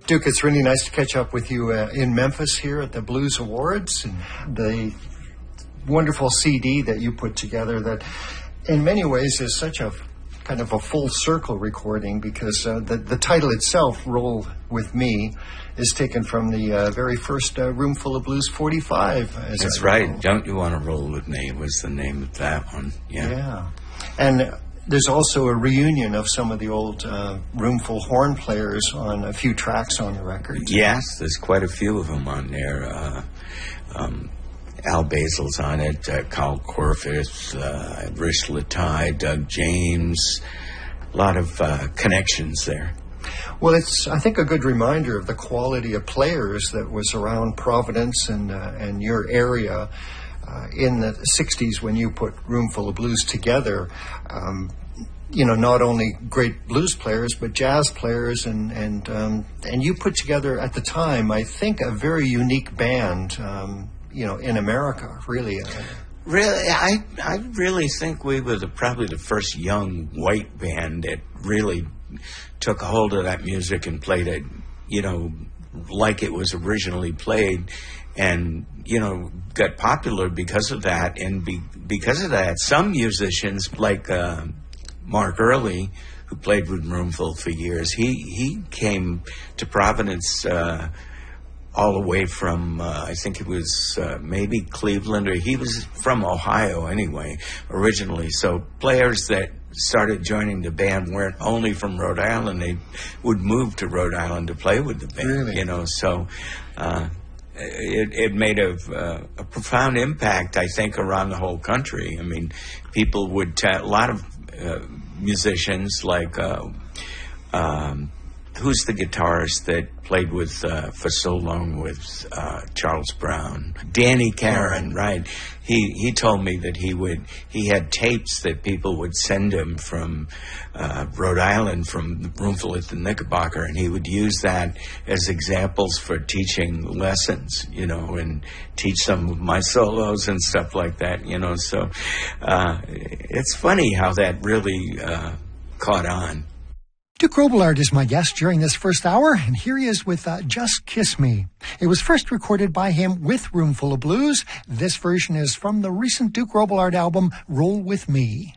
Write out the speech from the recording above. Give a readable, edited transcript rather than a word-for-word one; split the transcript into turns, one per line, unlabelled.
Duke, it's really nice to catch up with you in Memphis here at the Blues Awards, and the wonderful CD that you put together that in many ways is such a kind of a full circle recording, because the title itself, Roll With Me, is taken from the very first Roomful of Blues 45.
That's right. Don't You Want to Roll With Me was the name of that one.
Yeah. And there's also a reunion of some of the old Roomful horn players on a few tracks on the record.
Yes, there's quite a few of them on there. Al Basil's on it, Carl Corfus, Rich Latai, Doug James, a lot of connections there.
Well, it's, I think, a good reminder of the quality of players that was around Providence and your area in the 60s when you put Roomful of Blues together. Not only great blues players, but jazz players, and you put together at the time, I think, a very unique band, in America, really.
Really, I really think we were probably the first young white band that really took a hold of that music and played it, like it was originally played, and, got popular because of that. And because of that, some musicians, like Mark Early, who played with Roomful for years, he came to Providence all the way from, I think it was maybe Cleveland, or he was from Ohio anyway, originally. So players that started joining the band weren't only from Rhode Island, they would move to Rhode Island to play with the band,
really?
So it made a profound impact, I think, around the whole country. I mean, people would, a lot of musicians like, who's the guitarist that played with for so long with Charles Brown? Danny Carron, right? He told me that he had tapes that people would send him from Rhode Island, from the Roomful at the Knickerbocker, and he would use that as examples for teaching lessons, and teach some of my solos and stuff like that, So it's funny how that really caught on.
Duke Robillard is my guest during this first hour, and here he is with Just Kiss Me. It was first recorded by him with Roomful of Blues. This version is from the recent Duke Robillard album, Roll With Me.